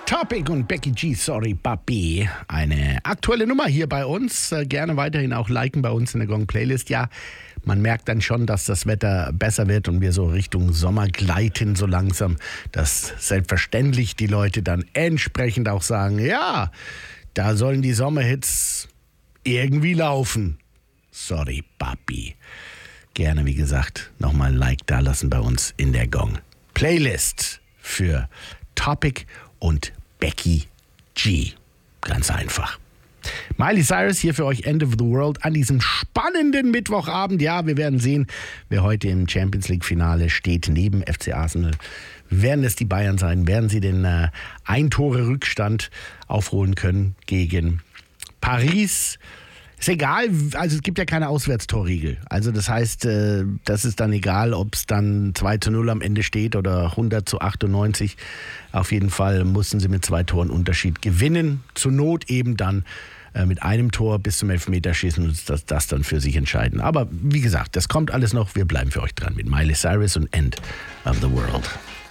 Topic und Becky G, sorry Papi. Eine aktuelle Nummer hier bei uns. Gerne weiterhin auch liken bei uns in der Gong-Playlist. Ja, man merkt dann schon, dass das Wetter besser wird und wir so Richtung Sommer gleiten so langsam, dass selbstverständlich die Leute dann entsprechend auch sagen, ja, da sollen die Sommerhits irgendwie laufen. Sorry Papi. Gerne, wie gesagt, nochmal ein Like da lassen bei uns in der Gong-Playlist für Topic und Becky G. Ganz einfach. Miley Cyrus hier für euch, End of the World, an diesem spannenden Mittwochabend. Ja, wir werden sehen, wer heute im Champions League-Finale steht, neben FC Arsenal. Werden es die Bayern sein? Werden sie den Ein-Tore-Rückstand aufholen können gegen Paris? Ist egal, also es gibt ja keine Auswärtstorregel. Also das heißt, das ist dann egal, ob es dann 2:0 am Ende steht oder 100:98. Auf jeden Fall mussten sie mit 2 Toren Unterschied gewinnen. Zur Not eben dann mit einem Tor bis zum Elfmeterschießen und das dann für sich entscheiden. Aber wie gesagt, das kommt alles noch. Wir bleiben für euch dran mit Miley Cyrus und End of the World.